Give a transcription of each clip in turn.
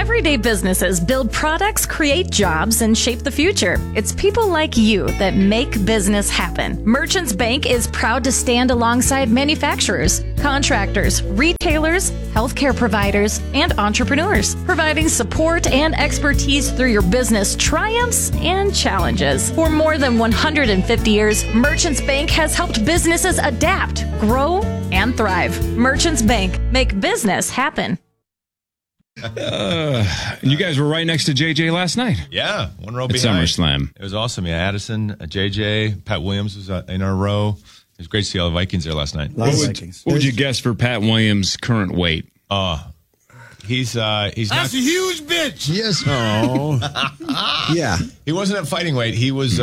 Everyday businesses build products, create jobs, and shape the future. It's people like you that make business happen. Merchants Bank is proud to stand alongside manufacturers, contractors, retailers, healthcare providers, and entrepreneurs, providing support and expertise through your business triumphs and challenges. For more than 150 years, Merchants Bank has helped businesses adapt, grow, and thrive. Merchants Bank, make business happen. You guys were right next to JJ last night. Yeah, one row at behind. SummerSlam. It was awesome. Yeah, Addison, JJ, Pat Williams was in our row. It was great to see all the Vikings there last night. What would you guess for Pat Williams' current weight? He's That's not a huge bitch. Yes. Oh. Yeah. He wasn't at fighting weight. He was,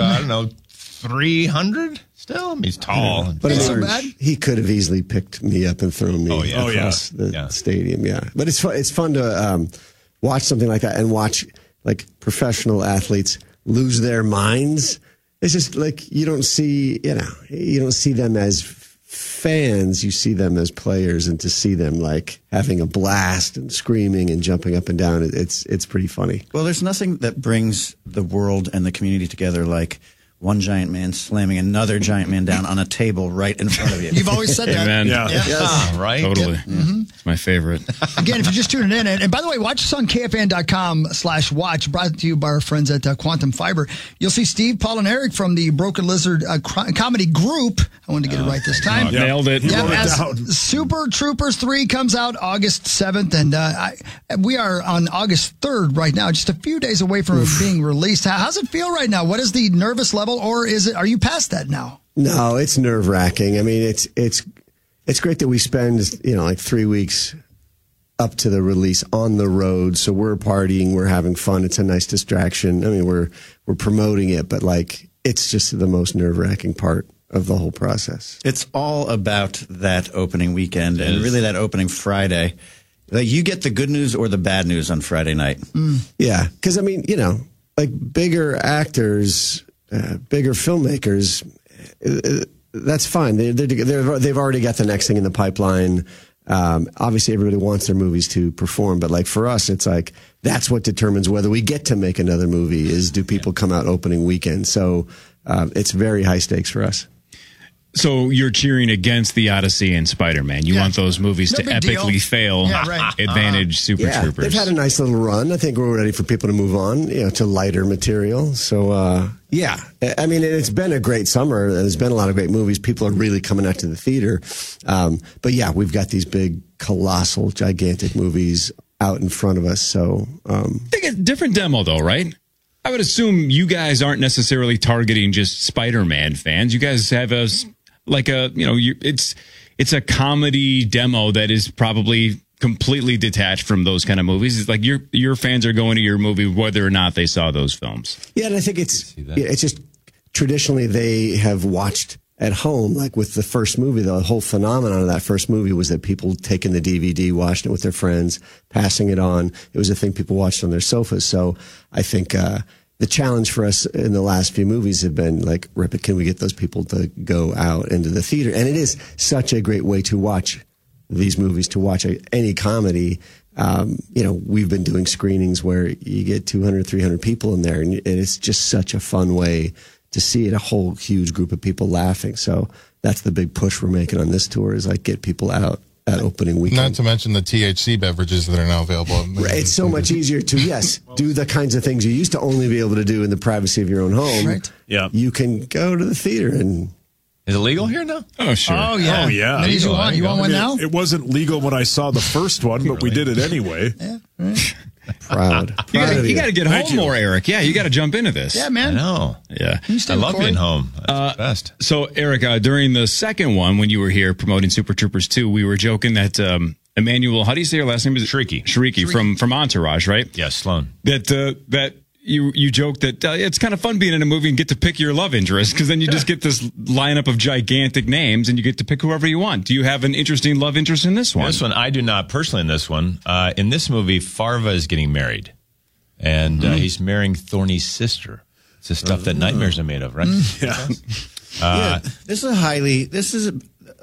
300 still. I mean, he's tall. But he could have easily picked me up and thrown me across the stadium. Yeah. But it's fun to watch something like that and watch like professional athletes lose their minds. It's just like you don't see them as fans. You see them as players, and to see them like having a blast and screaming and jumping up and down, it's pretty funny. Well, there's nothing that brings the world and the community together like one giant man slamming another giant man down on a table right in front of you. You've always said that. Amen. Yeah. Yes. Right? Totally. Yep. Mm-hmm. It's my favorite. Again, if you're just tuning in, and by the way, watch us on KFN.com/watch, brought to you by our friends at Quantum Fiber. You'll see Steve, Paul, and Eric from the Broken Lizard comedy group. I wanted to get it right this time. Nailed it. Yeah, as Super Troopers 3 comes out August 7th, and we are on August 3rd right now, just a few days away from it being released. How's it feel right now? What is the nervous level, or are you past that now? No, it's nerve-wracking. I mean, it's great that we spend, like 3 weeks up to the release on the road. So we're partying, we're having fun. It's a nice distraction. I mean, we're promoting it, but like, it's just the most nerve-wracking part of the whole process. It's all about that opening weekend and really that opening Friday. Like you get the good news or the bad news on Friday night. Yeah, because I mean, like bigger actors, bigger filmmakers, that's fine. They've already got the next thing in the pipeline. Obviously, everybody wants their movies to perform, but like for us, it's like that's what determines whether we get to make another movie. Is do people come out opening weekend? So it's very high stakes for us. So you're cheering against the Odyssey and Spider-Man. You want those movies to epically fail. Yeah, right. Advantage Super Troopers. They've had a nice little run. I think we're ready for people to move on, to lighter material. So, I mean, it's been a great summer. There's been a lot of great movies. People are really coming out to the theater. But yeah, we've got these big, colossal, gigantic movies out in front of us. So, I think it's a different demo though, right? I would assume you guys aren't necessarily targeting just Spider-Man fans. You guys have it's a comedy demo that is probably completely detached from those kind of movies. It's like your fans are going to your movie whether or not they saw those films. Yeah, and I think it's just traditionally they have watched at home, like with the first movie. The whole phenomenon of that first movie was that people taking the DVD, watching it with their friends, passing it on. It was a thing people watched on their sofas. So I think the challenge for us in the last few movies have been like, can we get those people to go out into the theater? And it is such a great way to watch these movies, to watch any comedy. We've been doing screenings where you get 200, 300 people in there, and it's just such a fun way to see it, a whole huge group of people laughing. So that's the big push we're making on this tour, is like get people out at opening weekend. Not to mention the THC beverages that are now available. It's so much easier to, do the kinds of things you used to only be able to do in the privacy of your own home. Right. Yeah. You can go to the theater and... Is it legal here now? Oh, sure. Oh, yeah. Oh, yeah. Ladies, you want one now? It wasn't legal when I saw the first one, but we did it anyway. Yeah, right. Proud. You got to get Thank home you. more, Eric. Yeah, you got to jump into this. Yeah, I man. know. Yeah. I love being home. That's the best. So, Eric, during the second one, when you were here promoting Super Troopers 2, we were joking that Emmanuel, how do you say your last name? Is it Shrieky from Entourage, right? Yes, Sloan. That you joke that it's kind of fun being in a movie and get to pick your love interest, because then you just get this lineup of gigantic names and you get to pick whoever you want. Do you have an interesting love interest in this one? This one, I do not personally in this one. In this movie, Farva is getting married, and he's marrying Thorny's sister. It's the stuff that nightmares are made of, right? Yeah. This is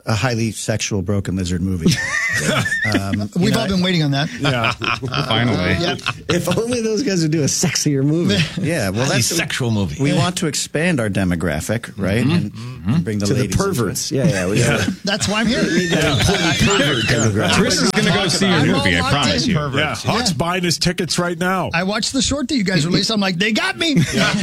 a highly sexual broken lizard movie. We've all been waiting on that. Yeah. Finally. If only those guys would do a sexier movie. Yeah, well, Highly that's sexual movie. We want to expand our demographic, right? And bring the To the ladies into perverts. it. Yeah. That's why I'm here. Pervert demographic. Chris is going to go see your I'm all movie, I locked promise in. you. Yeah. Hawk's buying his tickets right now. I watched the short that you guys released. I'm like, they got me.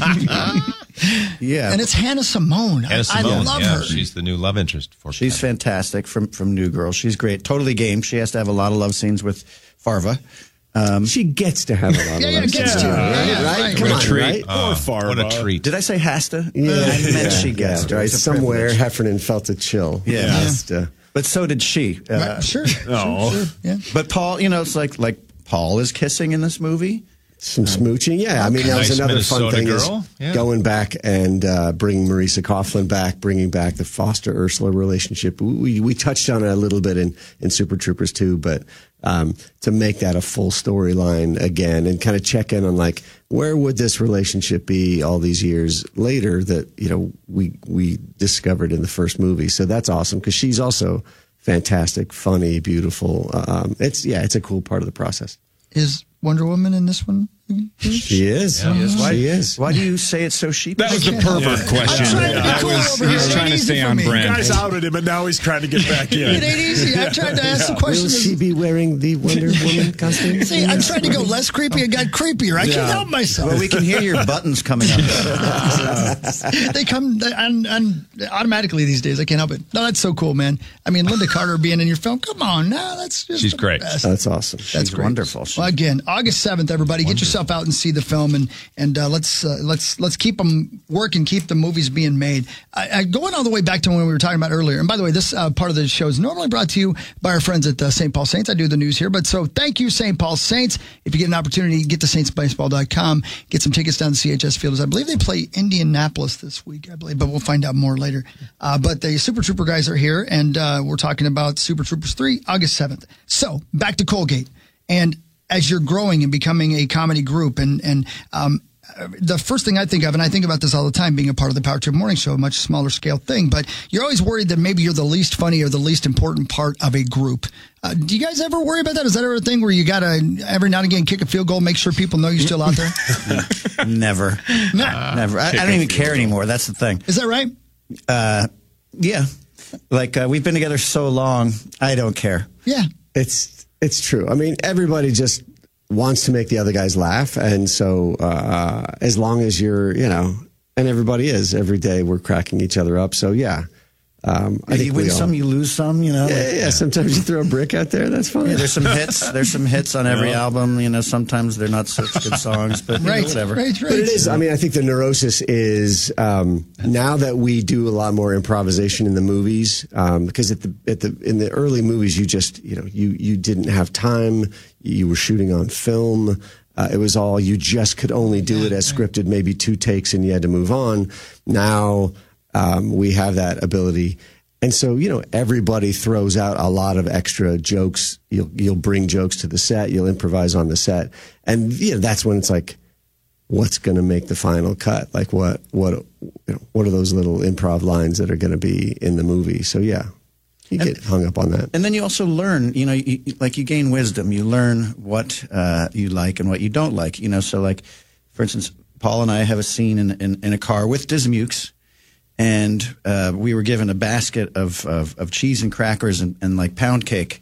Yeah, And it's Hannah Simone. Hannah Simone, I love her. She's the new love interest for she's Kevin. fantastic from New Girl. She's great. Totally game. She has to have a lot of love scenes with Farva. She gets to have a lot of Yeah, love. gets to. Right? Right. Come What a on, treat. right? Poor Farva. What a treat. Did I say has to? Yeah. I meant she gets to. Right. It's a Somewhere privilege. Heffernan felt a chill. Yeah. Has to. But so did she. Right, sure. No. Sure. Yeah. But Paul, it's like Paul is kissing in this movie. Some smooching, yeah. I mean, that was Nice another fun Minnesota thing girl. is Yeah. going back and bringing Marisa Coughlan back, bringing back the Foster Ursula relationship. We touched on it a little bit in Super Troopers 2, but to make that a full storyline again and kind of check in on like where would this relationship be all these years later that we discovered in the first movie. So that's awesome because she's also fantastic, funny, beautiful. It's a cool part of the process. Is Wonder Woman in this one? She is. She is. Why do you say it so sheepish? That was the pervert question. I'm trying to be That cool was, over he here. was It trying ain't to easy stay for on me. You brand. guys outed him, and now he's trying to get back It in. ain't easy. I tried to ask the Will question. she be wearing the Wonder Woman costume? See, I tried to go less creepy. It got creepier. I can't help myself. Well, we can hear your buttons coming up. They come and automatically these days. I can't help it. No, that's so cool, man. I mean, Linda Carter being in your film. Come on, no, that's just She's the great. best. That's awesome. That's She's great. wonderful. Well, again, August 7th, everybody, get yourself out and see the film, and let's keep them working, keep the movies being made. Going all the way back to when we were talking about earlier. And by the way, this part of the show is normally brought to you by our friends at St. Paul Saints. I do the news here, but so thank you, St. Paul Saints. If you get an opportunity, get to saintsbaseball.com, get some tickets down to CHS Field. I believe they play Indianapolis this week, but we'll find out more later. But the Super Trooper guys are here, and we're talking about Super Troopers 3, August 7th. So back to Colgate. And as you're growing and becoming a comedy group, and the first thing I think of, and I think about this all the time, being a part of the Power Trip Morning Show, a much smaller scale thing, but you're always worried that maybe you're the least funny or the least important part of a group. Do you guys ever worry about that? Is that ever a thing where you got to every now and again kick a field goal, make sure people know you're still out there? Never. Never. I don't even care anymore. That's the thing. Is that right? Yeah. Like, we've been together so long, I don't care. Yeah. It's true. I mean, everybody just wants to make the other guys laugh, and so as long as you're, and everybody is every day, we're cracking each other up. So yeah, I think you win some, you lose some. Yeah. Sometimes you throw a brick out there. That's fine. Yeah, there's some hits. There's some hits on every album. Sometimes they're not such good songs, but whatever. Right. But it is. I mean, I think the neurosis is now that we do a lot more improvisation in the movies, because in the early movies, you just you didn't have time. You were shooting on film. It was all you just could only do it as scripted, maybe 2 takes, and you had to move on. Now we have that ability. And so, everybody throws out a lot of extra jokes. You'll bring jokes to the set. You'll improvise on the set. And, that's when it's like, what's going to make the final cut? Like what are those little improv lines that are going to be in the movie? So, yeah, you get hung up on that. And then you also learn, you gain wisdom. You learn what you like and what you don't like. So like, for instance, Paul and I have a scene in a car with Dismukes. And we were given a basket of cheese and crackers and like pound cake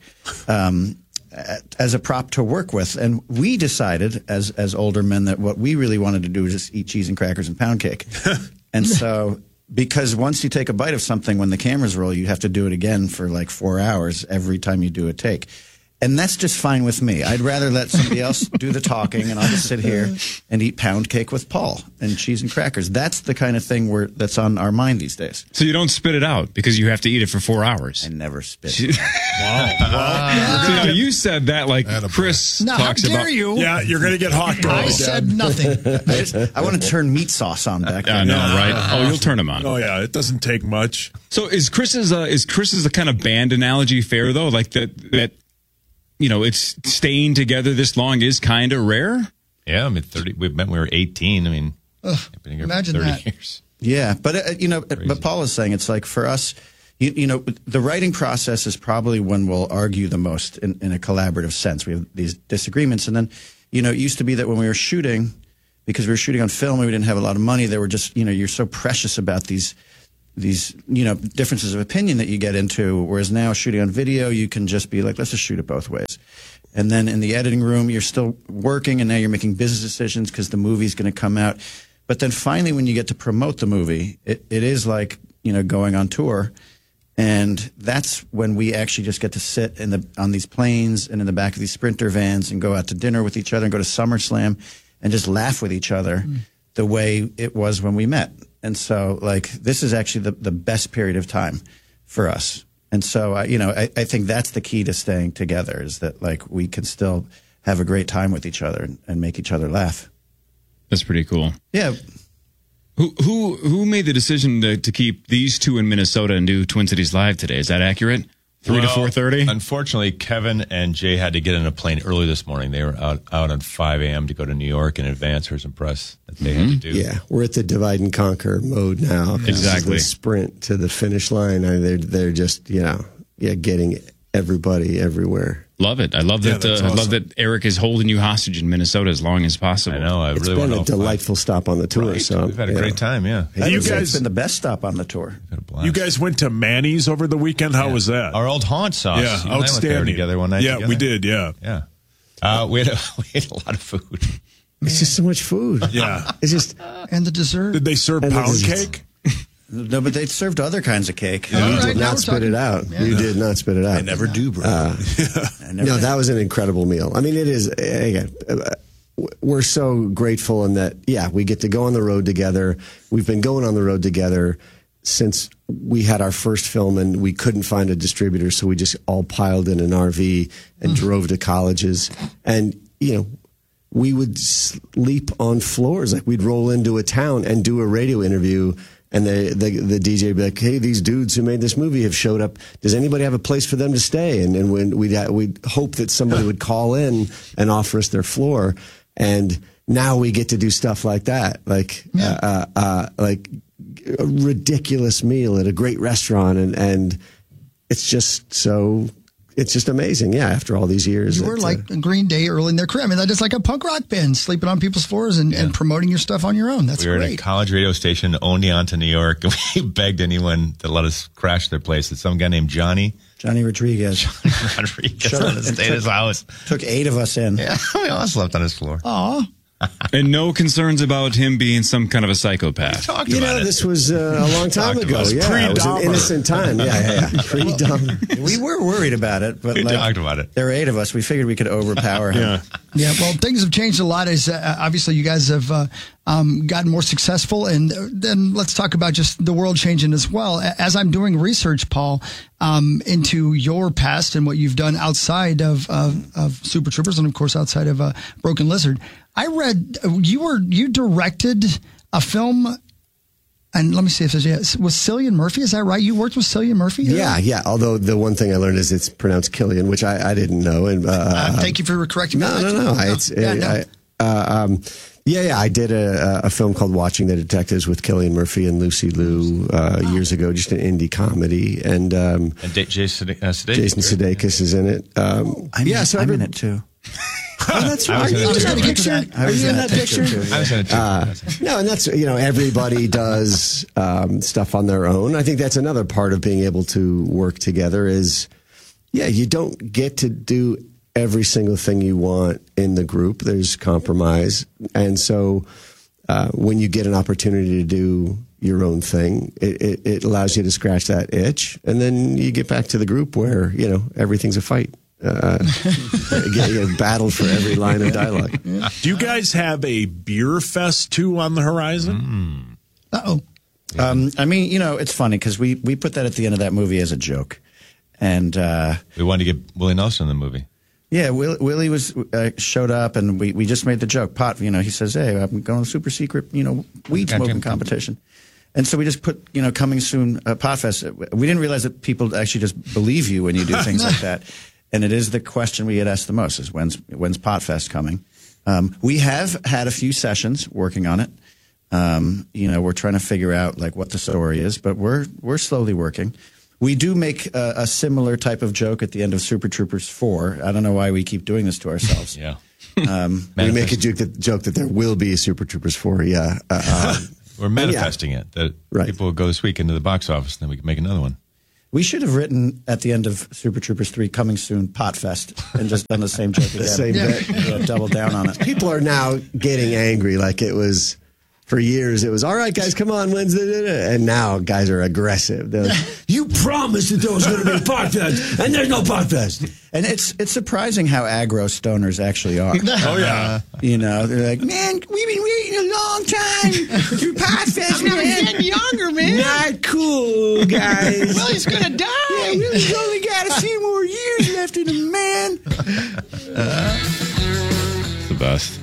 as a prop to work with. And we decided as older men that what we really wanted to do was just eat cheese and crackers and pound cake. And so because once you take a bite of something, when the cameras roll, you have to do it again for like 4 hours every time you do a take. And that's just fine with me. I'd rather let somebody else do the talking, and I'll just sit here and eat pound cake with Paul and cheese and crackers. That's the kind of thing that's on our mind these days. So you don't spit it out because you have to eat it for 4 hours. I never spit. Wow. So you said that like Chris Now, talks how dare about. you? Yeah, you're going to get hawked on. I said nothing. I want to turn meat sauce on back there. I know, right? Oh, you'll turn them on. Oh, yeah, it doesn't take much. So is Chris's the kind of band analogy fair though? Like that it's staying together this long is kind of rare. Yeah, I mean, we met when we were 18. I mean, I've been here imagine for 30 that. years. Yeah, but but Paul is saying it's like for us, you know, the writing process is probably when we'll argue the most in a collaborative sense. We have these disagreements. And then, you know, it used to be that when we were shooting, because we were shooting on film and we didn't have a lot of money, there were just, you know, you're so precious about these, you know, differences of opinion that you get into. Whereas now shooting on video, you can just be like, let's just shoot it both ways. And then in the editing room, you're still working, and now you're making business decisions because the movie's going to come out. But then finally, when you get to promote the movie, it is like, you know, going on tour. And that's when we actually just get to sit on these planes and in the back of these Sprinter vans and go out to dinner with each other and go to SummerSlam and just laugh with each other the way it was when we met. And so, like, this is actually the best period of time for us. And so, I think that's the key to staying together, is that, like, we can still have a great time with each other and make each other laugh. That's pretty cool. Yeah. Who made the decision to keep these two in Minnesota and do Twin Cities Live today? Is that accurate? 3 to 4:30? Unfortunately, Kevin and Jay had to get on a plane early this morning. They were out at 5 a.m. to go to New York in advance for some press that they had to do. Yeah, we're at the divide and conquer mode now. Exactly. The sprint to the finish line. They're just, getting everybody everywhere. Love it. I love that. Awesome. I love that Eric is holding you hostage in Minnesota as long as possible. I know. It's been a delightful stop on the tour. Right. So we've had a great time. Yeah. It's been the best stop on the tour. You guys went to Manny's over the weekend. How was that? Our old haunt sauce. Yeah, You and I went there outstanding. together one night. Yeah, together. we did. Yeah. Yeah. We had a lot of food. it's just so much food. Yeah. It's just And the dessert. Did they serve And pound this is- cake? No, but they served other kinds of cake. you right, did now not we're spit it out. Yeah. You did not spit it out. I never do, bro. No, that was an incredible meal. I mean, it is, again, we're so grateful in that, we get to go on the road together. We've been going on the road together since we had our first film, and we couldn't find a distributor, so we just all piled in an RV and drove to colleges. And, we would sleep on floors. Like, we'd roll into a town and do a radio interview, and the DJ would be like, hey, these dudes who made this movie have showed up. Does anybody have a place for them to stay? And when we'd hope that somebody would call in and offer us their floor. And now we get to do stuff like that, like like a ridiculous meal at a great restaurant, and it's just so. It's just amazing, after all these years. You were like Green Day early in their career. I mean, that is like a punk rock band, sleeping on people's floors and promoting your stuff on your own. That's We were great. at a college radio station, Oneonta, New York, and we begged anyone to let us crash their place. It's some guy named Johnny Rodriguez. Rodriguez stayed at his house. Took 8 of us in. Yeah, we all slept on his floor. Aw. And no concerns about him being some kind of a psychopath. Talked about it. this was a long time Talked ago. about it. It was an Pre-Dahmer. innocent time. Pre-Dahmer. We were worried about it, but We talked about it. There were 8 of us. We figured we could overpower him. Yeah, well, things have changed a lot. As obviously, you guys have gotten more successful, and then let's talk about just the world changing as well. As I'm doing research, Paul, into your past and what you've done outside of Super Troopers, and of course outside of Broken Lizard, I read you directed a film. And let me see if there's was Cillian Murphy. Is that right? You worked with Cillian Murphy? Yeah. Although the one thing I learned is it's pronounced Killian, which I didn't know. And Thank you for correcting me. No. I did a film called Watching the Detectives with Cillian Murphy and Lucy Liu years ago, just an indie comedy. And Jason Sudeikis. Jason Sudeikis is in it. I'm in it too. Oh, that's right. I was Are you gonna in that do picture? that. Are you in that picture? too. I was going to No, and that's, everybody does stuff on their own. I think that's another part of being able to work together is, you don't get to do every single thing you want in the group. There's compromise. And so when you get an opportunity to do your own thing, it allows you to scratch that itch. And then you get back to the group where, everything's a fight. Battle for every line of dialogue. Do you guys have a beer fest too on the horizon? Uh-oh. I mean, it's funny because we put that at the end of that movie as a joke. And We wanted to get Willie Nelson in the movie. yeah, Willie was showed up, and we just made the joke. Pot, he says, hey, I'm going to super secret, weed smoking competition. And so we just put, coming soon, Potfest. We didn't realize that people actually just believe you when you do things like that. And it is the question we get asked the most is when's Potfest coming? We have had a few sessions working on it. We're trying to figure out like what the story is, but we're slowly working. We do make a similar type of joke at the end of Super Troopers 4. I don't know why we keep doing this to ourselves. Yeah. We make a joke that there will be a Super Troopers 4. Yeah. We're manifesting it. That people will go this week into the box office, and then we can make another one. We should have written at the end of Super Troopers 3, coming soon, Potfest, and just done the same joke again. The same bit. Double down on it. People are now getting angry like it was... For years, it was, all right, guys, come on, Wednesday. And now guys are aggressive. They're like, you promised that there was going to be a Potfest, and there's no Potfest. And it's surprising how aggro stoners actually are. Oh, yeah. They're like, man, we've been waiting a long time for Potfest, man. I'm getting younger, man. Not cool, guys. Well, he's going to die. Yeah, we've only got a few more years left in him, man. It's the best.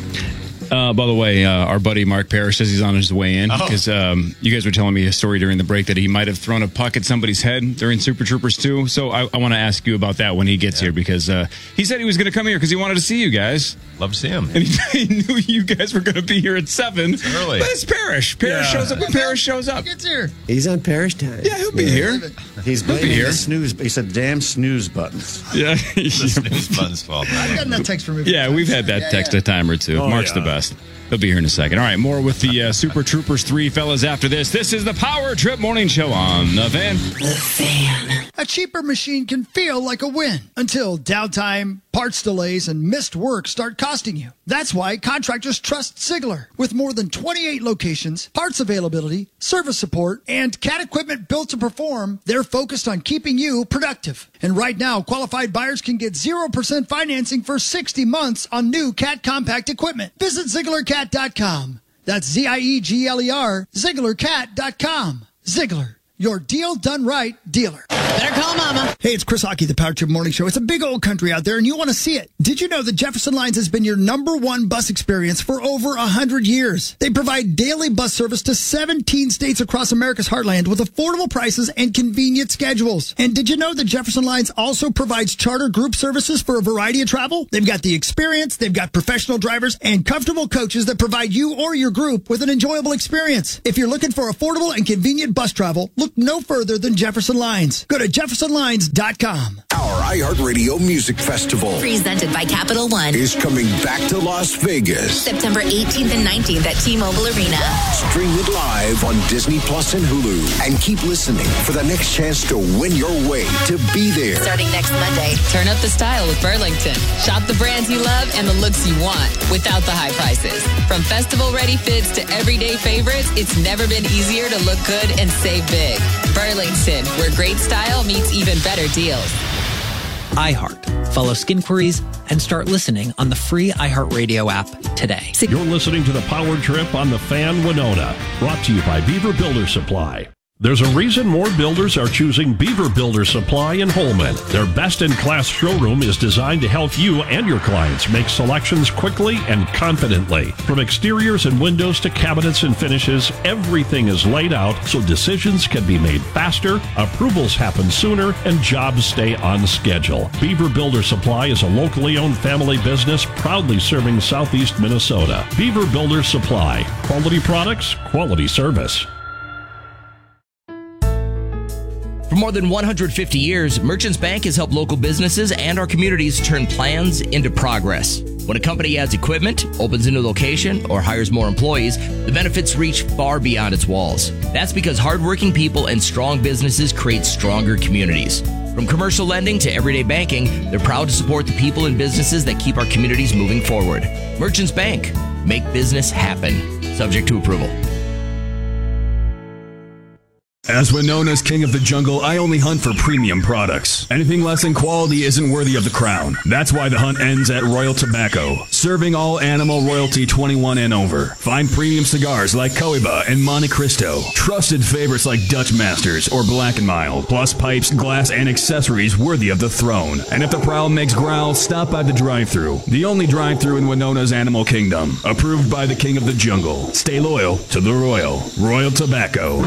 By the way, our buddy Mark Parrish says he's on his way in because you guys were telling me a story during the break that he might have thrown a puck at somebody's head during Super Troopers 2. So I want to ask you about that when he gets here because he said he was going to come here because he wanted to see you guys. Love to see him. And he knew you guys were going to be here at 7. It's early. But it's Parrish. Parrish shows up when Parrish shows up. Gets here. He's on Parrish time. Yeah, he'll be here. He's blaming the snooze. He said, damn snooze buttons. Yeah. The snooze buttons fault. I've gotten that text from him. Yeah, we've had that text a time or two. Oh, Mark's the best. He'll be here in a second. All right, more with the Super Troopers 3 fellas after this. This is the Power Trip Morning Show on The Fan. The Fan. A cheaper machine can feel like a win until downtime, parts delays, and missed work start costing you. That's why contractors trust Ziegler. With more than 28 locations, parts availability, service support, and CAT equipment built to perform, they're focused on keeping you productive. And right now, qualified buyers can get 0% financing for 60 months on new CAT compact equipment. Visit ZieglerCat.com. That's Ziegler, ZieglerCat.com. Ziegler, your deal done right dealer. Better call Mama. Hey, it's Chris Hockey, the Power Trip Morning Show. It's a big old country out there, and you want to see it. Did you know that Jefferson Lines has been your #1 bus experience for over 100 years? They provide daily bus service to 17 states across America's heartland with affordable prices and convenient schedules. And did you know that Jefferson Lines also provides charter group services for a variety of travel? They've got the experience, they've got professional drivers, and comfortable coaches that provide you or your group with an enjoyable experience. If you're looking for affordable and convenient bus travel, look no further than Jefferson Lines. Go to jeffersonlines.com. Our iHeartRadio Music Festival, presented by Capital One, is coming back to Las Vegas. September 18th and 19th at T-Mobile Arena. Stream it live on Disney Plus and Hulu. And keep listening for the next chance to win your way to be there. Starting next Monday. Turn up the style with Burlington. Shop the brands you love and the looks you want without the high prices. From festival-ready fits to everyday favorites, it's never been easier to look good and save big. Burlington, where great style meets even better deals. iHeart. Follow Skinqueries and start listening on the free iHeartRadio app today. You're listening to the Power Trip on the Fan Winona, brought to you by Beaver Builder Supply. There's a reason more builders are choosing Beaver Builder Supply in Holman. Their best-in-class showroom is designed to help you and your clients make selections quickly and confidently. From exteriors and windows to cabinets and finishes, everything is laid out so decisions can be made faster, approvals happen sooner, and jobs stay on schedule. Beaver Builder Supply is a locally owned family business proudly serving southeast Minnesota. Beaver Builder Supply. Quality products, quality service. For more than 150 years, Merchants Bank has helped local businesses and our communities turn plans into progress. When a company adds equipment, opens a new location, or hires more employees, the benefits reach far beyond its walls. That's because hardworking people and strong businesses create stronger communities. From commercial lending to everyday banking, they're proud to support the people and businesses that keep our communities moving forward. Merchants Bank. Make business happen. Subject to approval. As Winona's king of the jungle, I only hunt for premium products. Anything less than quality isn't worthy of the crown. That's why the hunt ends at Royal Tobacco, serving all animal royalty 21 and over. Find premium cigars like Cohiba and Monte Cristo, trusted favorites like Dutch Masters or Black & Mild, plus pipes, glass, and accessories worthy of the throne. And if the prowl makes growl, stop by the drive-thru, the only drive-thru in Winona's animal kingdom, approved by the king of the jungle. Stay loyal to the Royal. Royal Tobacco.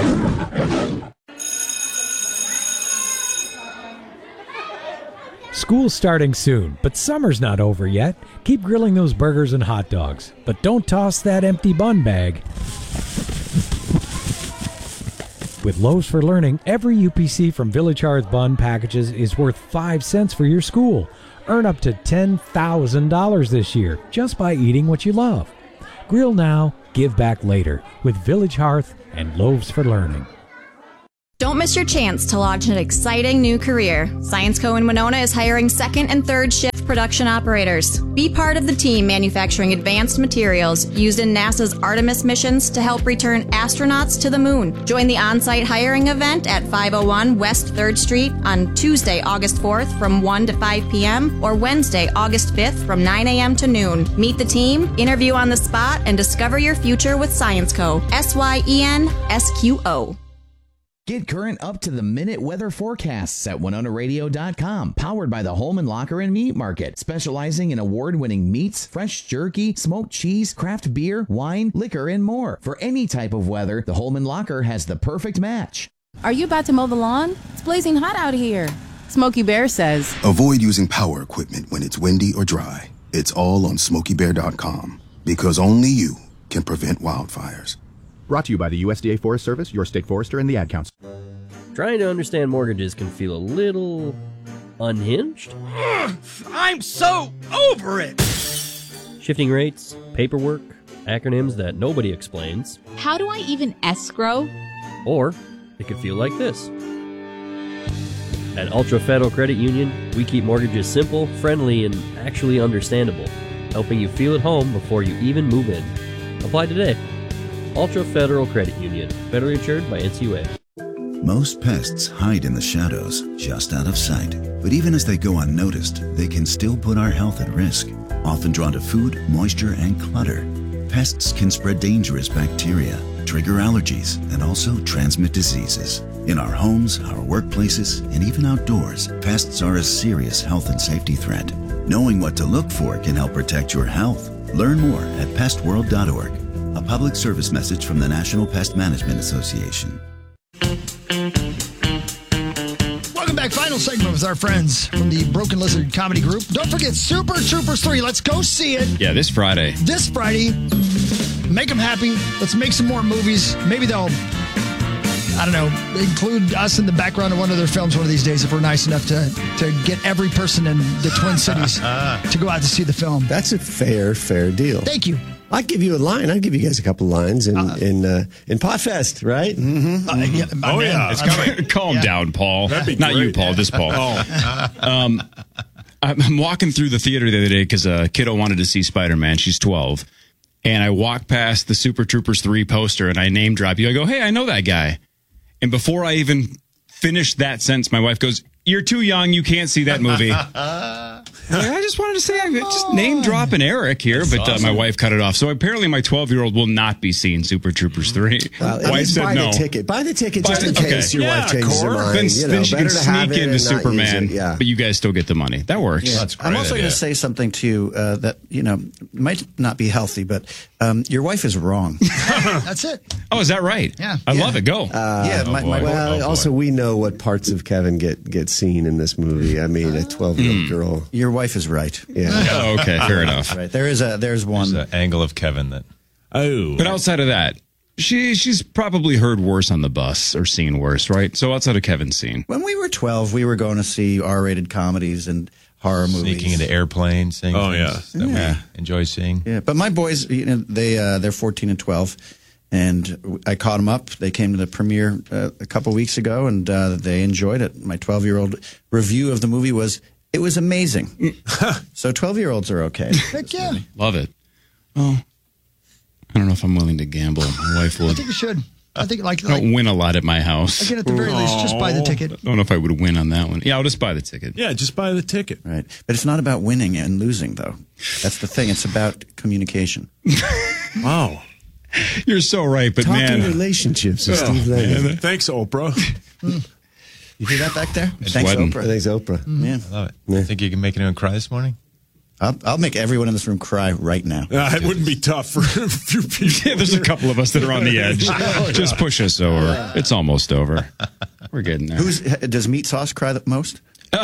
School's starting soon, but summer's not over yet. Keep grilling those burgers and hot dogs, but don't toss that empty bun bag. With Loaves for Learning, every UPC from Village Hearth Bun packages is worth 5 cents for your school. Earn up to $10,000 this year just by eating what you love. Grill now, give back later with Village Hearth and Loaves for Learning. Don't miss your chance to launch an exciting new career. ScienceCo in Winona is hiring second and third shift production operators. Be part of the team manufacturing advanced materials used in NASA's Artemis missions to help return astronauts to the moon. Join the on-site hiring event at 501 West 3rd Street on Tuesday, August 4th from 1 to 5 p.m. or Wednesday, August 5th from 9 a.m. to noon. Meet the team, interview on the spot, and discover your future with ScienceCo. SYENSQO. Get current up-to-the-minute weather forecasts at WinonaRadio.com. Powered by the Holman Locker and Meat Market, specializing in award-winning meats, fresh jerky, smoked cheese, craft beer, wine, liquor, and more. For any type of weather, the Holman Locker has the perfect match. Are you about to mow the lawn? It's blazing hot out here. Smokey Bear says, avoid using power equipment when it's windy or dry. It's all on SmokeyBear.com. Because only you can prevent wildfires. Brought to you by the USDA Forest Service, your state forester, and the Ad Council. Trying to understand mortgages can feel a little unhinged. I'm so over it! Shifting rates, paperwork, acronyms that nobody explains. How do I even escrow? Or it could feel like this. At Ultra Federal Credit Union, we keep mortgages simple, friendly, and actually understandable, helping you feel at home before you even move in. Apply today. Ultra Federal Credit Union, federally insured by NCUA. Most pests hide in the shadows, just out of sight. But even as they go unnoticed, they can still put our health at risk. Often drawn to food, moisture, and clutter, pests can spread dangerous bacteria, trigger allergies, and also transmit diseases. In our homes, our workplaces, and even outdoors, pests are a serious health and safety threat. Knowing what to look for can help protect your health. Learn more at pestworld.org. A public service message from the National Pest Management Association. Welcome back. Final segment with our friends from the Broken Lizard Comedy Group. Don't forget Super Troopers 3. Let's go see it. Yeah, this Friday. This Friday. Make them happy. Let's make some more movies. Maybe they'll, I don't know, include us in the background of one of their films one of these days if we're nice enough to get every person in the Twin Cities to go out to see the film. That's a fair deal. Thank you. I'd give you a line. I'd give you guys a couple lines in Podfest, right? Mm-hmm. Yeah. It's coming. Calm down, Paul. Not you, Paul. This Paul. I'm walking through the theater the other day because kiddo wanted to see Spider-Man. She's 12. And I walk past the Super Troopers 3 poster and I name drop you. I go, hey, I know that guy. And before I even finished that sentence, my wife goes, you're too young. You can't see that movie. I just wanted to say, I'm just name dropping Eric here, but awesome. My wife cut it off. So apparently my 12-year-old will not be seeing Super Troopers 3. Wife said buy no. The ticket. Buy the ticket just in case your wife changes her mind. Then she can sneak into Superman, but you guys still get the money. That works. Yeah. That's great. I'm also going to say something to you that, might not be healthy, but your wife is wrong. That's it. Oh, is that right? Yeah. I love it. Go. Also, we know what parts of Kevin get seen in this movie. I mean, a 12-year-old girl. Your wife is right. Yeah. Oh, okay. Fair enough. Right. There's one an angle of Kevin that. Oh. But outside of that, she's probably heard worse on the bus or seen worse, right? So outside of Kevin's scene. When we were 12, we were going to see R-rated comedies and horror movies. Sneaking into airplanes, seeing things that we enjoy seeing. Yeah, but my boys, they're 14 and 12. And I caught them up. They came to the premiere a couple weeks ago, and they enjoyed it. My 12-year-old review of the movie was, it was amazing. So 12-year-olds are okay. Heck yeah. Love it. Oh, I don't know if I'm willing to gamble. My wife would. I think you should. I think I don't win a lot at my house. Again, at the very least, just buy the ticket. I don't know if I would win on that one. Yeah, I'll just buy the ticket. Yeah, just buy the ticket. Right. But it's not about winning and losing, though. That's the thing. It's about communication. Wow. You're so right, but Talking relationships with Steve Lennon. Thanks, Oprah. You hear that back there? Thanks, Oprah. Thanks, Oprah. Yeah. I love it. You think you can make anyone cry this morning? I'll make everyone in this room cry right now. It wouldn't be tough for a few people. Yeah, there's a couple of us that are on the edge. Just push us over. It's almost over. We're getting there. Does Meat Sauce cry the most?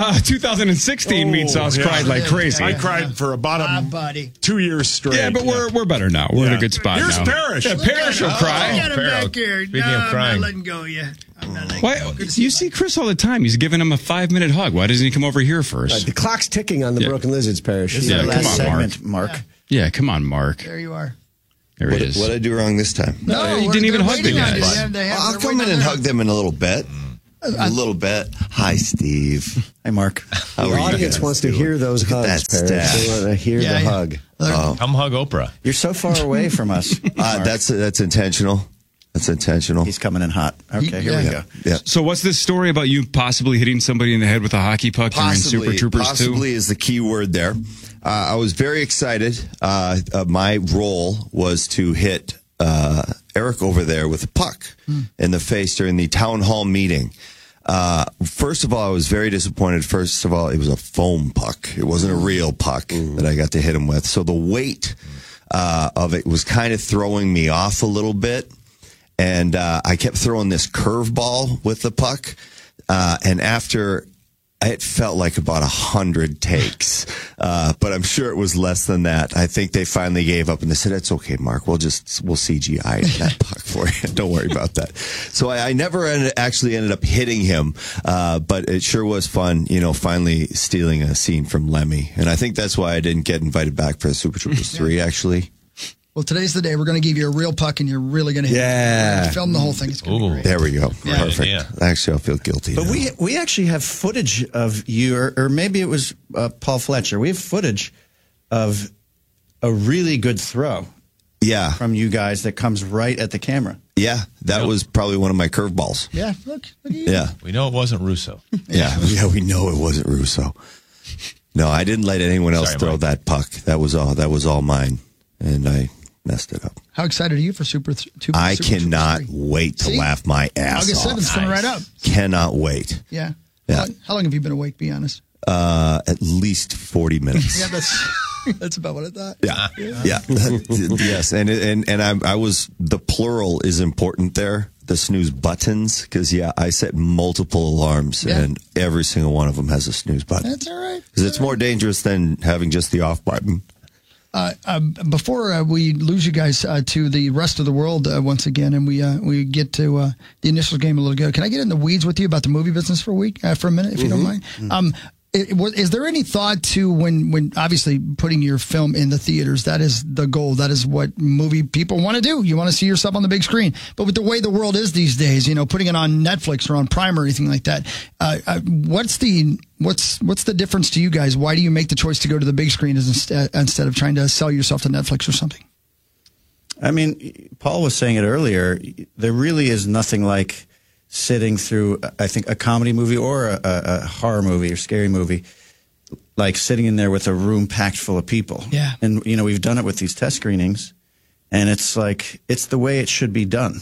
2016 Meat Sauce cried like crazy. I cried for about 2 years straight. Yeah, but we're better now. We're in a good spot Here's now. Parrish. Yeah, Parrish will cry. Get him back here. Speaking of crying. I'm not letting go yet. Why? You see Chris all the time. He's giving him a 5-minute hug. Why doesn't he come over here first? The clock's ticking on the Broken Lizards Parish. This is the last segment, Mark. Yeah, come on, Mark. There you are. There it is. What did I do wrong this time? No, you didn't even hug the guys. I'll come in and hug them in a little bit. A little bit. Hi, Steve. Hi, Mark. The audience wants to hear those hugs, Paris. They want to hear the hug. Come hug Oprah. You're so far away from us. That's intentional. That's intentional. He's coming in hot. Okay, here we go. Yeah. So what's this story about you possibly hitting somebody in the head with a hockey puck during Super Troopers 2? Possibly is the key word there. I was very excited. My role was to hit Eric over there with a puck in the face during the town hall meeting. First of all, I was very disappointed. First of all, it was a foam puck. It wasn't a real puck that I got to hit him with. So the weight of it was kind of throwing me off a little bit. And I kept throwing this curveball with the puck. And after, it felt like about 100 takes. But I'm sure it was less than that. I think they finally gave up and they said, "It's okay, Mark. We'll CGI that puck for you. Don't worry about that." So I never actually ended up hitting him. But it sure was fun, finally stealing a scene from Lemmy. And I think that's why I didn't get invited back for Super Troopers 3, actually. Well, today's the day we're going to give you a real puck, and you're really going to hit it. Film the whole thing. It's going to be great. There we go. Yeah. Perfect. Yeah. Actually, I'll feel guilty. But now. we actually have footage of you, or maybe it was Paul Fletcher. We have footage of a really good throw. Yeah. From you guys that comes right at the camera. Yeah, that was probably one of my curveballs. Yeah, look at you. Yeah. We know it wasn't Russo. Yeah, we know it wasn't Russo. No, I didn't let anyone else throw that puck. That was all mine, and I messed it up. How excited are you for Super I cannot wait to laugh my ass August off. 7th, coming right up. Cannot wait. Yeah. Yeah. How long have you been awake, be honest? At least 40 minutes. Yeah, that's about what I thought. Yeah. Yes, and I was, the plural is important there, the snooze buttons, because I set multiple alarms, and every single one of them has a snooze button. That's all right. Because it's more dangerous than having just the off button. Before we lose you guys to the rest of the world once again, and we get to the initial game a little ago, can I get in the weeds with you about the movie business for a minute, if you don't mind? Is there any thought to when obviously putting your film in the theaters? That is the goal. That is what movie people want to do. You want to see yourself on the big screen. But with the way the world is these days, putting it on Netflix or on Prime or anything like that, what's the difference to you guys? Why do you make the choice to go to the big screen instead of trying to sell yourself to Netflix or something? I mean, Paul was saying it earlier. There really is nothing like sitting through, I think, a comedy movie or a horror movie or scary movie, like sitting in there with a room packed full of people. Yeah. And, we've done it with these test screenings, and it's like, it's the way it should be done.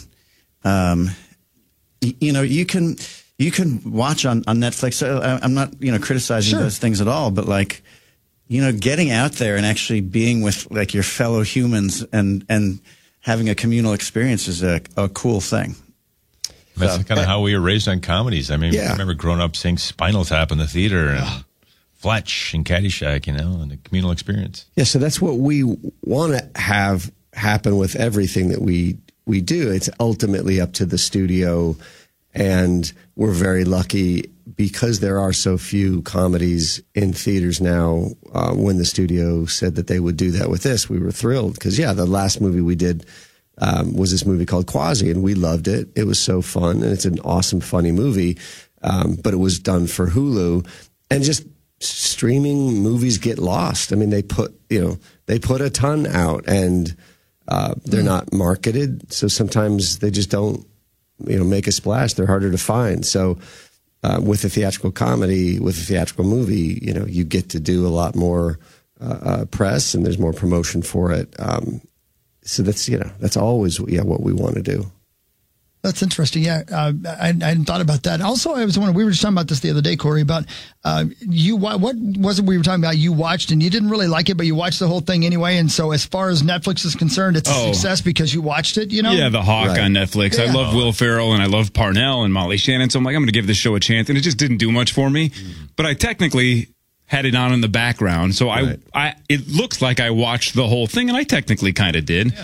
You can watch on Netflix. I'm not, criticizing those things at all, but like, getting out there and actually being with like your fellow humans and having a communal experience is a cool thing. That's kind of how we were raised on comedies. I mean, I remember growing up seeing Spinal Tap in the theater and Fletch and Caddyshack, and the communal experience. Yeah, so that's what we want to have happen with everything that we do. It's ultimately up to the studio, and we're very lucky because there are so few comedies in theaters now. When the studio said that they would do that with this, we were thrilled because, the last movie we did was this movie called Quasi, and we loved it. It was so fun, and it's an awesome, funny movie, but it was done for Hulu. And just streaming movies get lost. I mean, they put a ton out, and they're not marketed, so sometimes they just don't, make a splash. They're harder to find. So with a theatrical comedy, with a theatrical movie, you get to do a lot more press, and there's more promotion for it. So that's always what we want to do. That's interesting. Yeah, I hadn't thought about that. Also, I was wondering, we were just talking about this the other day, Corey, about what was it we were talking about? You watched and you didn't really like it, but you watched the whole thing anyway. And so as far as Netflix is concerned, it's a success because you watched it, Yeah, The Hawk on Netflix. Yeah. I love Will Ferrell and I love Parnell and Molly Shannon. So I'm like, I'm going to give this show a chance. And it just didn't do much for me. But I technically had it on in the background. So it looks like I watched the whole thing, and I technically kind of did. Yeah.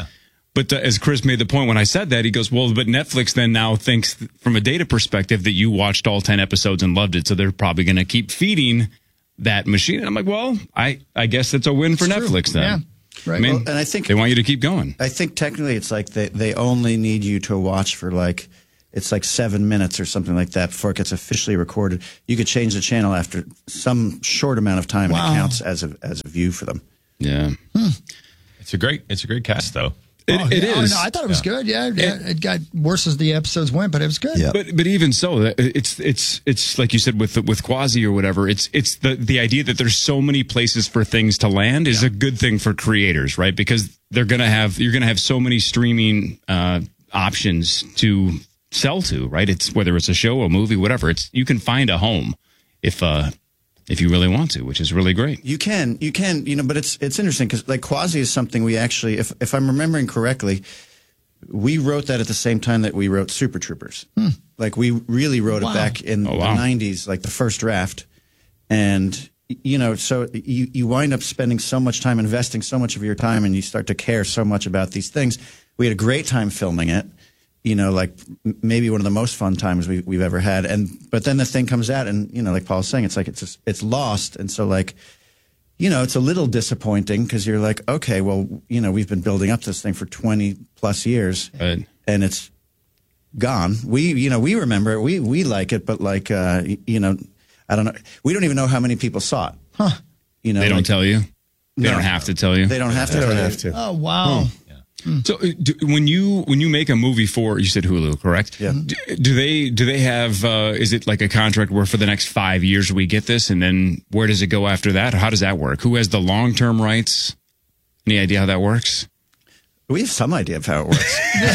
But as Chris made the point when I said that, he goes, well, but Netflix then now thinks from a data perspective that you watched all 10 episodes and loved it. So they're probably going to keep feeding that machine. And I'm like, well, I guess it's a win for Netflix then. Yeah. Right. I mean, and I think they want you to keep going. I think technically it's like they only need you to watch for it's like 7 minutes or something like that before it gets officially recorded. You could change the channel after some short amount of time, and it counts as a view for them. Yeah. It's a great cast, though. It is. No, I thought it was good. Yeah, it got worse as the episodes went, but it was good. Yeah. But even so, it's like you said with Quasi or whatever. It's the idea that there's so many places for things to land is a good thing for creators, right? Because you're gonna have so many streaming options to sell to, right? It's whether it's a show, a movie, whatever. You can find a home if you really want to, which is really great. You can, but it's interesting because like Quasi is something we actually, if I'm remembering correctly, we wrote that at the same time that we wrote Super Troopers. Like we really wrote it back in the 90s, like the first draft. And, so you wind up spending so much time, investing so much of your time, and you start to care so much about these things. We had a great time filming it. Like maybe one of the most fun times we've ever had. But then the thing comes out and, like Paul was saying, it's like it's lost. And so like, it's a little disappointing because you're like, okay, well, we've been building up this thing for 20 plus years and it's gone. We remember it. We like it, but like, I don't know. We don't even know how many people saw it. Huh. They don't tell you? They don't have to tell you? They don't have to. Oh, wow. So when you make a movie for, you said Hulu, correct? Yeah. Do they have, is it like a contract where for the next 5 years we get this, and then where does it go after that? Or how does that work? Who has the long-term rights? Any idea how that works? We have some idea of how it works.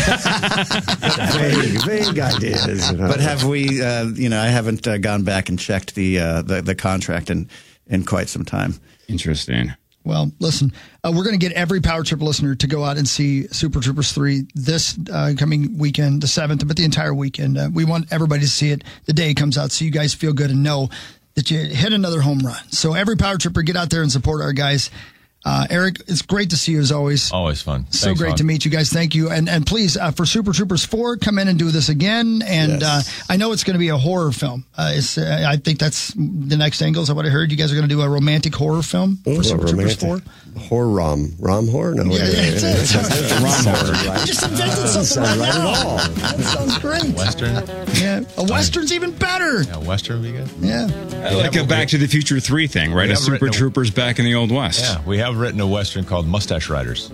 vague ideas. But have we, I haven't gone back and checked the contract in quite some time. Interesting. Well, listen, we're going to get every Power Trip listener to go out and see Super Troopers 3 this coming weekend, the 7th, but the entire weekend. We want everybody to see it the day it comes out so you guys feel good and know that you hit another home run. So every Power Tripper, get out there and support our guys. Eric, it's great to see you as always. Always fun. So great to meet you guys. Thank you. And please, for Super Troopers 4, come in and do this again. And I know it's going to be a horror film. I think that's the next angle is what I heard. You guys are going to do a romantic horror film for Super Troopers 4? Horror rom horror? No, that's it. Rom horror. I just invented something right now. At all. That sounds great. Western? Yeah. A Western's even better. Yeah, Western would be good. Yeah. Like a Back to the Future 3 thing, right? A Super Troopers back in the Old West. Yeah, we have written a Western called Mustache Riders.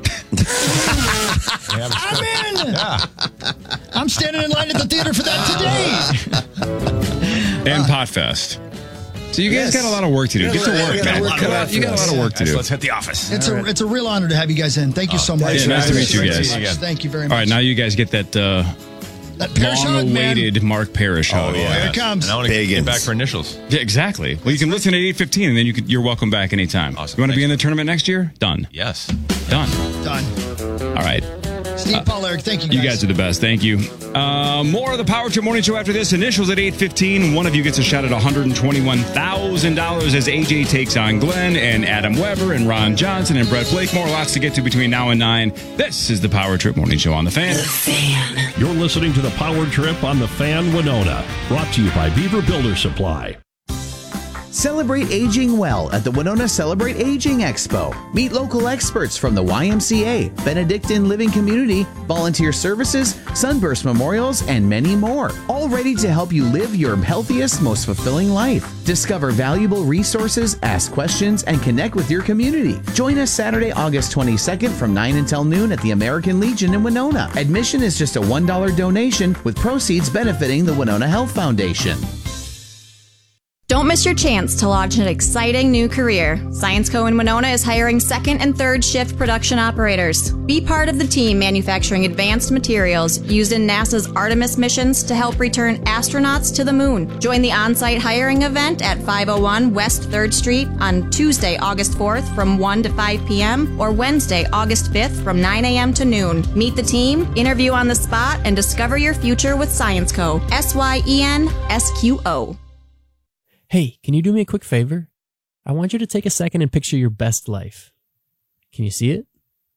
I'm in! Yeah. I'm standing in line at the theater for that today. And Potfest. So you guys got a lot of work to do. Get to work, man. You got a lot of work to do. Let's hit the office. It's a real honor to have you guys in. Thank you so much. Yeah, nice to meet you guys. Thank you very much. All right, now you guys get that long-awaited Mark Parrish hug. Here it comes. And I want to get back for initials. Yeah, exactly. Well, you can listen at 8:15, and then you're welcome back anytime. Awesome. You want to be in the tournament next year? Done. Yes. Done. All right. Steve, Paul, Eric, thank you guys. You guys are the best. Thank you. More of the Power Trip Morning Show after this. Initials at 8:15. One of you gets a shot at $121,000 as AJ takes on Glenn and Adam Weber and Ron Johnson and Brett Blakemore. Lots to get to between now and 9. This is the Power Trip Morning Show on The Fan. You're listening to the Power Trip on The Fan Winona. Brought to you by Beaver Builder Supply. Celebrate aging well at the Winona Celebrate Aging Expo. Meet local experts from the YMCA, Benedictine Living Community, Volunteer Services, Sunburst Memorials, and many more. All ready to help you live your healthiest, most fulfilling life. Discover valuable resources, ask questions, and connect with your community. Join us Saturday, August 22nd from 9 until noon at the American Legion in Winona. Admission is just a $1 donation with proceeds benefiting the Winona Health Foundation. Don't miss your chance to launch an exciting new career. Science Co. in Winona is hiring second and third shift production operators. Be part of the team manufacturing advanced materials used in NASA's Artemis missions to help return astronauts to the moon. Join the on-site hiring event at 501 West 3rd Street on Tuesday, August 4th from 1 to 5 p.m. or Wednesday, August 5th from 9 a.m. to noon. Meet the team, interview on the spot, and discover your future with Science Co. SYENSQO. Hey, can you do me a quick favor? I want you to take a second and picture your best life. Can you see it?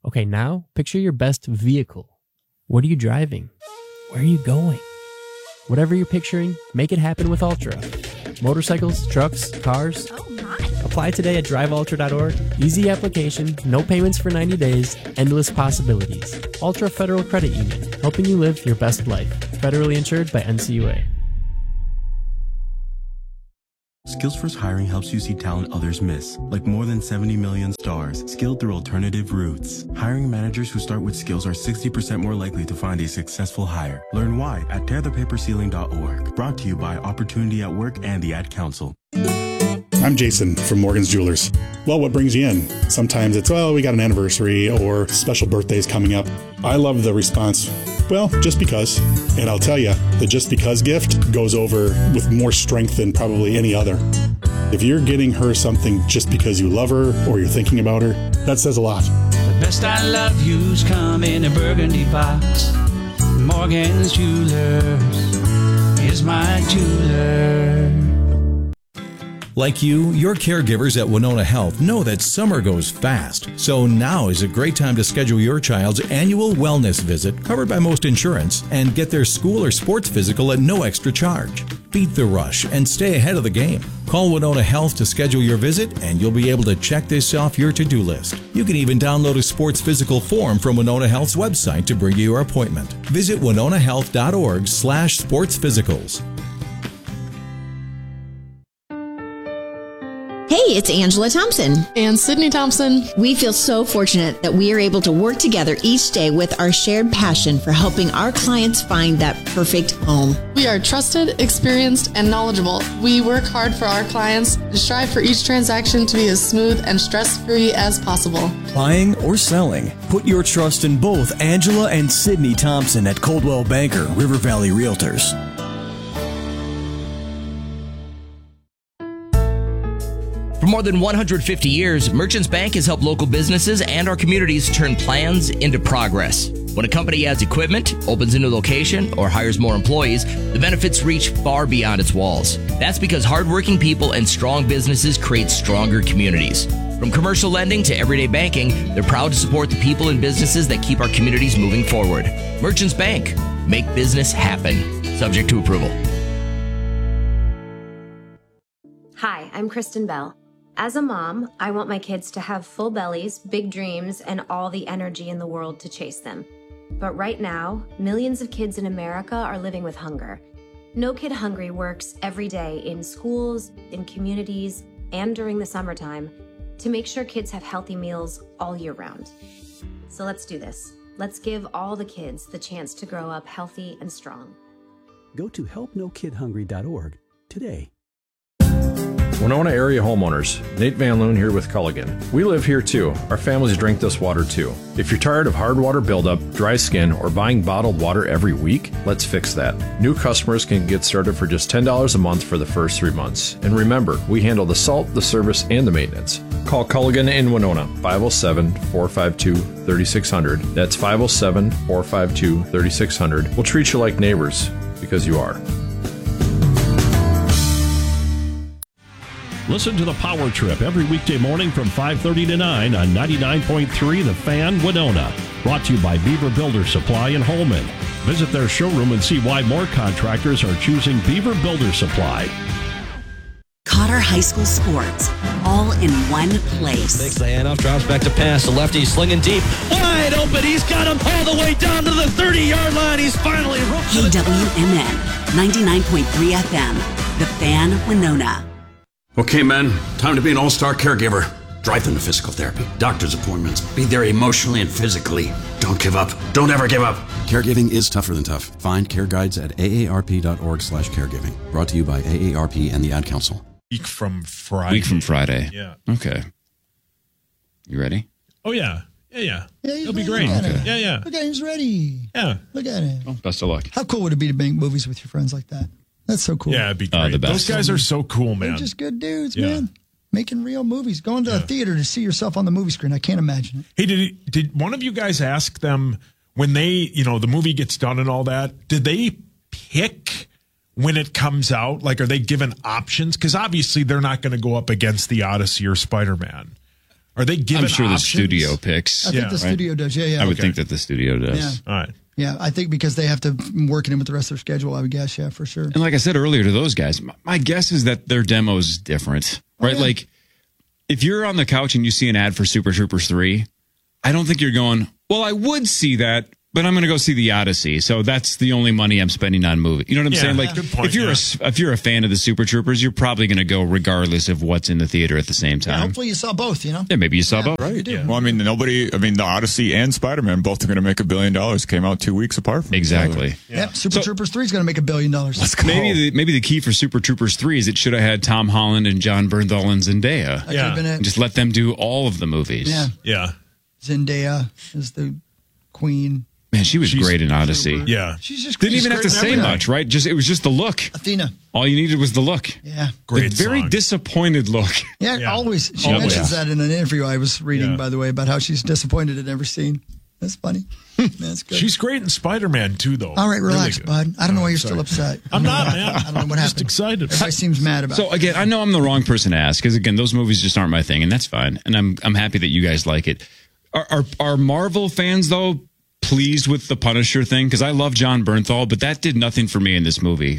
Okay, now picture your best vehicle. What are you driving? Where are you going? Whatever you're picturing, make it happen with Ultra. Motorcycles, trucks, cars. Apply today at driveultra.org. Easy application, no payments for 90 days, endless possibilities. Ultra Federal Credit Union, helping you live your best life. Federally insured by NCUA. Skills First Hiring helps you see talent others miss, like more than 70 million stars, skilled through alternative routes. Hiring managers who start with skills are 60% more likely to find a successful hire. Learn why at tearthepaperceiling.org. Brought to you by Opportunity at Work and the Ad Council. I'm Jason from Morgan's Jewelers. Well, what brings you in? Sometimes it's, we got an anniversary or special birthdays coming up. I love the response, well, just because. And I'll tell you, the just because gift goes over with more strength than probably any other. If you're getting her something just because you love her or you're thinking about her, that says a lot. The best I love you's come in a burgundy box. Morgan's Jewelers is my jeweler. Like you, your caregivers at Winona Health know that summer goes fast. So now is a great time to schedule your child's annual wellness visit, covered by most insurance, and get their school or sports physical at no extra charge. Beat the rush and stay ahead of the game. Call Winona Health to schedule your visit, and you'll be able to check this off your to-do list. You can even download a sports physical form from Winona Health's website to bring you your appointment. Visit winonahealth.org/sportsphysicals. Hey, it's Angela Thompson. And Sydney Thompson. We feel so fortunate that we are able to work together each day with our shared passion for helping our clients find that perfect home. We are trusted, experienced, and knowledgeable. We work hard for our clients and strive for each transaction to be as smooth and stress-free as possible. Buying or selling, put your trust in both Angela and Sydney Thompson at Coldwell Banker, River Valley Realtors. For more than 150 years, Merchants Bank has helped local businesses and our communities turn plans into progress. When a company adds equipment, opens a new location, or hires more employees, the benefits reach far beyond its walls. That's because hardworking people and strong businesses create stronger communities. From commercial lending to everyday banking, they're proud to support the people and businesses that keep our communities moving forward. Merchants Bank. Make business happen. Subject to approval. Hi, I'm Kristen Bell. As a mom, I want my kids to have full bellies, big dreams, and all the energy in the world to chase them. But right now, millions of kids in America are living with hunger. No Kid Hungry works every day in schools, in communities, and during the summertime to make sure kids have healthy meals all year round. So let's do this. Let's give all the kids the chance to grow up healthy and strong. Go to helpnokidhungry.org today. Winona area homeowners, Nate Van Loon here with Culligan. We live here too. Our families drink this water too. If you're tired of hard water buildup, dry skin, or buying bottled water every week, let's fix that. New customers can get started for just $10 a month for the first 3 months. And remember, we handle the salt, the service, and the maintenance. Call Culligan in Winona, 507-452-3600. That's 507-452-3600. We'll treat you like neighbors, because you are. Listen to the Power Trip every weekday morning from 5:30 to 9 on 99.3 The Fan Winona. Brought to you by Beaver Builder Supply in Holman. Visit their showroom and see why more contractors are choosing Beaver Builder Supply. Cotter High School sports, all in one place. Takes the handoff, drops back to pass. The lefty slinging deep, wide open. He's got him all the way down to the 30-yard line. He's finally roped. KWMN 99.3 FM, The Fan Winona. Okay, men, time to be an all-star caregiver. Drive them to physical therapy, doctor's appointments, be there emotionally and physically. Don't give up. Don't ever give up. Caregiving is tougher than tough. Find care guides at aarp.org/caregiving. Brought to you by AARP and the Ad Council. Week from Friday. Yeah. Okay. You ready? Oh, yeah. Yeah. He's It'll be ready. great. Look at him. Yeah. Look at him. He's ready. Yeah. Look at him. Well, best of luck. How cool would it be to make movies with your friends like that? That's so cool. Yeah, it'd be great. The best. Those guys are so cool, man. They're just good dudes, Yeah. man. Making real movies. Going to a theater to see yourself on the movie screen. I can't imagine it. Hey, did one of you guys ask them when they, the movie gets done and all that, did they pick when it comes out? Like, are they given options? Because obviously they're not going to go up against the Odyssey or Spider-Man. Are they giving I'm sure options? the studio picks. I think the studio does. Yeah. I would think that the studio does. Yeah. All right. Yeah, I think because they have to work it in with the rest of their schedule, I would guess, yeah, for sure. And like I said earlier to those guys, my guess is that their demo is different, right? yeah. Like, if you're on the couch and you see an ad for Super Troopers 3, I don't think you're going, well, I would see that, but I'm going to go see the Odyssey. So that's the only money I'm spending on movie. You know what I'm saying? Like, good point, if you're a fan of the Super Troopers, you're probably going to go regardless of what's in the theater at the same time. Hopefully you saw both, you know? Yeah, maybe you saw both. Right. Well, I mean, the Odyssey and Spider-Man both are going to make $1 billion. Came out 2 weeks apart from Exactly. each other. Yep, Super Troopers 3 is going to make $1 billion. Let's go. Maybe the key for Super Troopers 3 is it should have had Tom Holland and John Bernthal and Zendaya. That could have been it. Just let them do all of the movies. Yeah. Yeah. Zendaya is the queen. Man, she's great in Odyssey. Yeah. She's just Didn't even have to say much, right? It was just the look. Athena. All you needed was the look. Yeah. Great The very song. disappointed look. Yeah, always. She Always. mentions that in an interview I was reading, Yeah. by the way, about how she's disappointed in every scene. That's funny. That's good. She's great in Spider-Man, too, though. All right, relax, Really bud. I don't know why you're sorry. still upset. I'm not, man. I don't know what Just happened. excited. Everybody seems mad about So it. again, I know I'm the wrong person to ask because again, those movies just aren't my thing, and that's fine. And I'm happy that you guys like it. Are Marvel fans though pleased with the Punisher thing? Because I love John Bernthal, but that did nothing for me in this movie.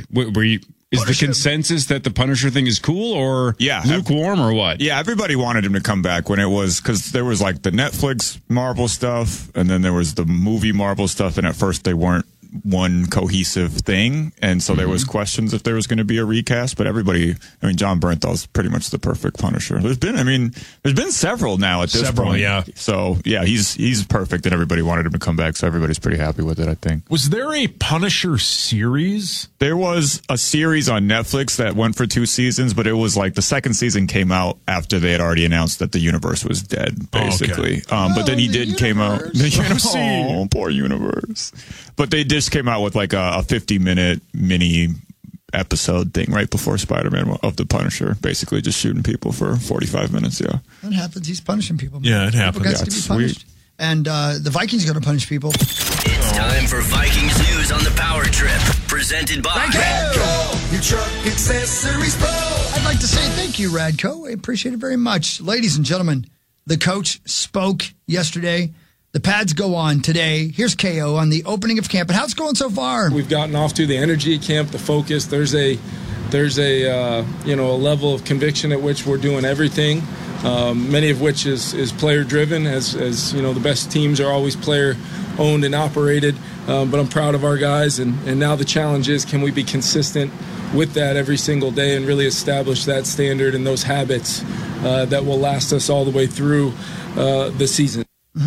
Is the consensus that the Punisher thing is cool or lukewarm or what? Yeah, everybody wanted him to come back when it was, because there was like the Netflix Marvel stuff, and then there was the movie Marvel stuff, and at first they weren't one cohesive thing, and so there was questions if there was going to be a recast, but everybody, I mean, John Bernthal's pretty much the perfect Punisher. There's been several now at this point. Yeah. So yeah, he's perfect, and everybody wanted him to come back, so everybody's pretty happy with it, I think. Was there a Punisher series? There was a series on Netflix that went for 2 seasons, but it was like the second season came out after they had already announced that the universe was dead, basically. But then came out. The universe. Oh, poor universe. But they just came out with like a 50-minute mini episode thing right before Spider-Man of the Punisher, basically just shooting people for 45 minutes. Yeah, That happens. He's punishing people. Yeah, it happens. People got to be That's punished. sweet. And the Vikings going to punish people. It's time for Vikings news on the Power Trip, presented by Radco, your truck accessories pro. I'd like to say thank you, Radco. I appreciate it very much. Ladies and gentlemen, the coach spoke yesterday. The pads go on today. Here's KO on the opening of camp. And how's it going so far? We've gotten off to the energy at camp, the focus. There's a level of conviction at which we're doing everything. Many of which is player driven, as you know, the best teams are always player owned and operated. But I'm proud of our guys, and now the challenge is, can we be consistent with that every single day and really establish that standard and those habits that will last us all the way through the season.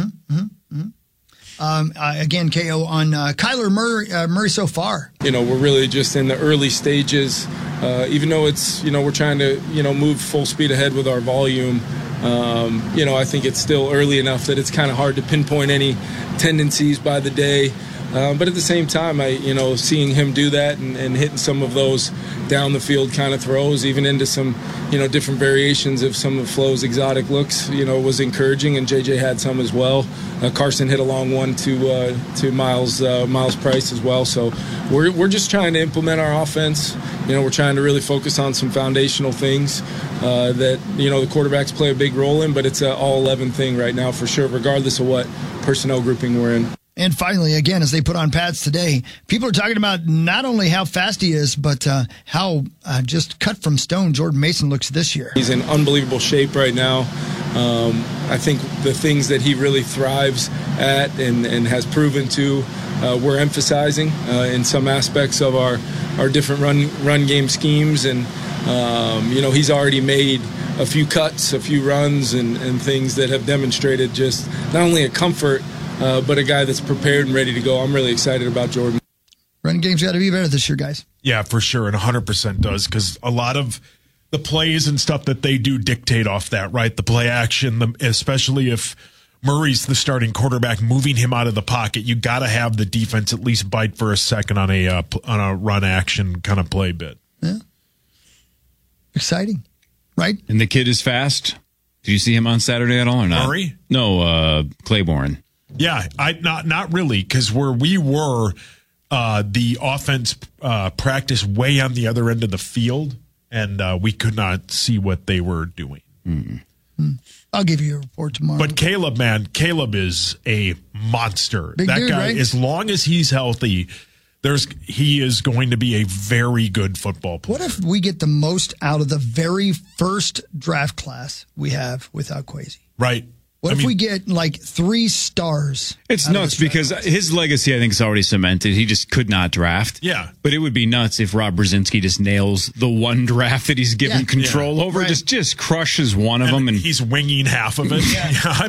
Again, KO on Kyler Murray so far. You know, we're really just in the early stages. Even though it's, we're trying to, move full speed ahead with our volume, I think it's still early enough that it's kind of hard to pinpoint any tendencies by the day. But at the same time, seeing him do that and hitting some of those down the field kind of throws, even into some, different variations of some of Flo's exotic looks, was encouraging. And JJ had some as well. Carson hit a long one to Miles Price as well. So we're just trying to implement our offense. We're trying to really focus on some foundational things that, the quarterbacks play a big role in, but it's an all-11 thing right now for sure, regardless of what personnel grouping we're in. And finally, again, as they put on pads today, people are talking about not only how fast he is, but how just cut from stone Jordan Mason looks this year. He's in unbelievable shape right now. I think the things that he really thrives at and has proven to, we're emphasizing in some aspects of our different run game schemes. And, he's already made a few cuts, a few runs and things that have demonstrated just not only a comfort, but a guy that's prepared and ready to go. I'm really excited about Jordan. Running game's got to be better this year, guys. Yeah, for sure, and 100% does, because a lot of the plays and stuff that they do dictate off that, right? The play action, especially if Murray's the starting quarterback, moving him out of the pocket, you got to have the defense at least bite for a second on a run action kind of play bit. Yeah, exciting, right? And the kid is fast. Did you see him on Saturday at all or not? Murray? No, Claiborne. Yeah, not really, because where we were, the offense practiced way on the other end of the field, and we could not see what they were doing. Mm-hmm. I'll give you a report tomorrow. But Caleb is a monster. Big that dude, guy, right? as long as he's healthy, he is going to be a very good football player. What if we get the most out of the very first draft class we have without Kwesi? Right. What if we get like 3 stars? It's nuts because his legacy, I think, is already cemented. He just could not draft. Yeah. But it would be nuts if Rob Brzezinski just nails the one draft that he's given control over. Right. Just crushes one of them. And he's winging half of it. Yeah.